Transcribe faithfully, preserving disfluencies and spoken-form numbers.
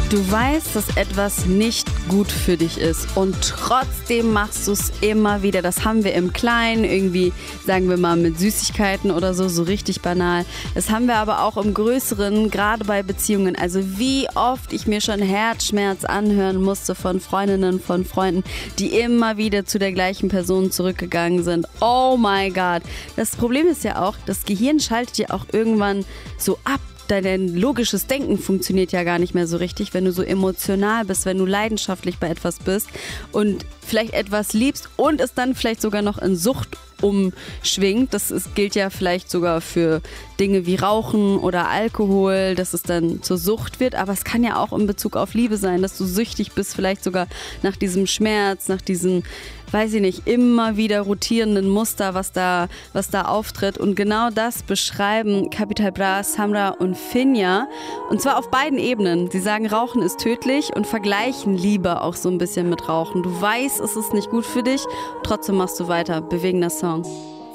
Du weißt, dass etwas nicht gut für dich ist und trotzdem machst du es immer wieder. Das haben wir im Kleinen, irgendwie, sagen wir mal, mit Süßigkeiten oder so, so richtig banal. Das haben wir aber auch im Größeren, gerade bei Beziehungen. Also wie oft ich mir schon Herzschmerz anhören musste von Freundinnen, von Freunden, die immer wieder zu der gleichen Person zurückgegangen sind. Oh mein Gott. Das Problem ist ja auch, das Gehirn schaltet ja auch irgendwann so ab. Dein logisches Denken funktioniert ja gar nicht mehr so richtig, wenn du so emotional bist, wenn du leidenschaftlich bei etwas bist und vielleicht etwas liebst und es dann vielleicht sogar noch in Sucht umschwingt. Das ist, gilt ja vielleicht sogar für Dinge wie Rauchen oder Alkohol, dass es dann zur Sucht wird. Aber es kann ja auch in Bezug auf Liebe sein, dass du süchtig bist, vielleicht sogar nach diesem Schmerz, nach diesem, weiß ich nicht, immer wieder rotierenden Muster, was da, was da auftritt. Und genau das beschreiben Capital Bra, Samra und Finja. Und zwar auf beiden Ebenen. Sie sagen, Rauchen ist tödlich und vergleichen Liebe auch so ein bisschen mit Rauchen. Du weißt, es ist nicht gut für dich, trotzdem machst du weiter. Bewegender Song.